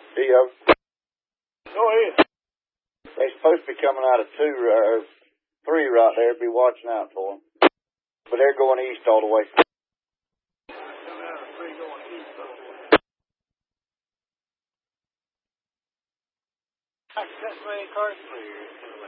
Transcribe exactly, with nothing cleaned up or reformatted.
Theo. Go ahead. They're supposed to be coming out of two or three right there. Be watching out for them. But they're going east all the way. Coming out of three going east all the way. I cut so many cars clear.